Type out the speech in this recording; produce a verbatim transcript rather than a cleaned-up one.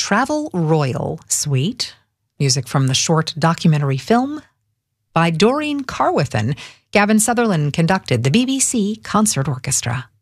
Travel Royal Suite, music from the short documentary film by Doreen Carwithen. Gavin Sutherland conducted the B B C Concert Orchestra.